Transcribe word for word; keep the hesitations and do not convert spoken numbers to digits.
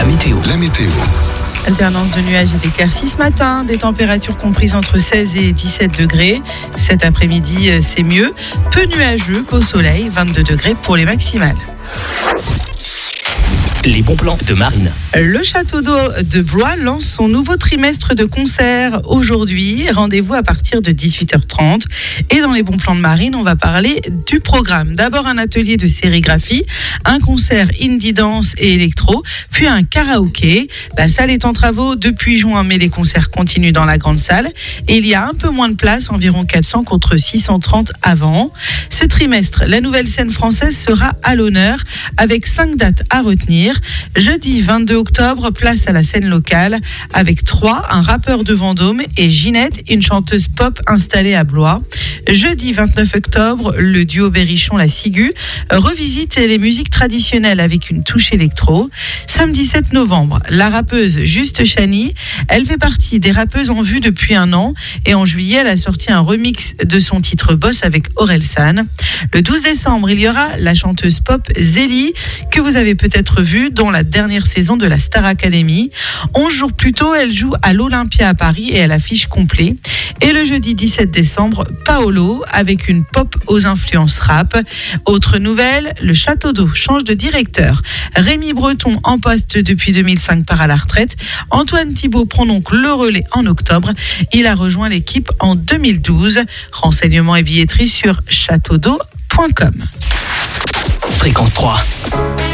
La météo. La météo. Alternance de nuages et d'éclaircies ce matin, des températures comprises entre seize et dix-sept degrés. Cet après-midi, c'est mieux. Peu nuageux, beau soleil, vingt-deux degrés pour les maximales. Les bons plans de Marine. Le château d'eau de Blois lance son nouveau trimestre de concerts aujourd'hui. Rendez-vous à partir de dix-huit heures trente. Et dans les bons plans de Marine, on va parler du programme. D'abord un atelier de sérigraphie, un concert indie dance et électro, puis un karaoké. La salle est en travaux depuis juin, mais les concerts continuent dans la grande salle. Et il y a un peu moins de place, environ quatre cents contre six cent trente avant. Ce trimestre, la nouvelle scène française sera à l'honneur avec cinq dates à retenir. Jeudi vingt-deux octobre, place à la scène locale avec Trois, un rappeur de Vendôme, et Ginette, une chanteuse pop installée à Blois. Jeudi vingt-neuf octobre, le duo Berrichon-La Ciguë revisite les musiques traditionnelles avec une touche électro. Samedi sept novembre, la rappeuse Juste Chani, elle fait partie des rappeuses en vue depuis un an et en juillet, elle a sorti un remix de son titre Boss avec Orelsan. Le douze décembre, il y aura la chanteuse pop Zélie, que vous avez peut-être vue dans la dernière saison de la Star Academy. onze jours plus tôt, elle joue à l'Olympia à Paris et elle affiche complet. Et le jeudi dix-sept décembre, Paolo avec une pop aux influences rap. Autre nouvelle, le Château d'eau change de directeur. Rémi Breton, en poste depuis deux mille cinq, part à la retraite. Antoine Thibault prend donc le relais en octobre. Il a rejoint l'équipe en deux mille douze. Renseignements et billetterie sur château d'eau point com. Fréquence trois.